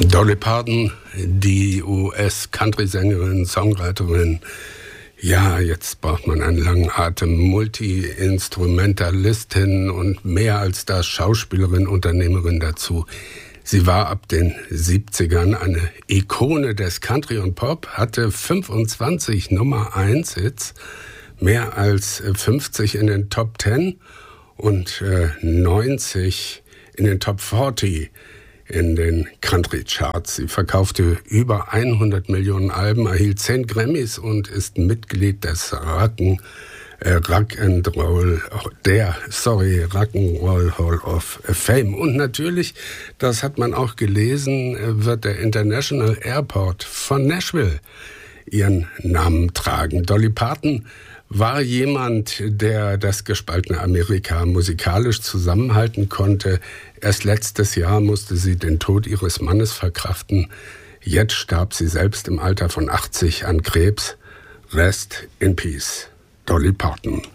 Dolly Parton, die US-Country-Sängerin, Songwriterin. Ja, jetzt braucht man einen langen Atem. Multi-Instrumentalistin und mehr als das Schauspielerin, Unternehmerin dazu. Sie war ab den 70ern eine Ikone des Country und Pop, hatte 25 Nummer-1-Hits, mehr als 50 in den Top 10 und 90 in den Top 40 in den Country-Charts. Sie verkaufte über 100 Millionen Alben, erhielt 10 Grammys und ist Mitglied des Rock'n'Roll Hall of Fame. Und natürlich, das hat man auch gelesen, wird der International Airport von Nashville ihren Namen tragen. Dolly Parton war jemand, der das gespaltene Amerika musikalisch zusammenhalten konnte. Erst letztes Jahr musste sie den Tod ihres Mannes verkraften. Jetzt starb sie selbst im Alter von 80 an Krebs. Rest in Peace, Dolly Parton.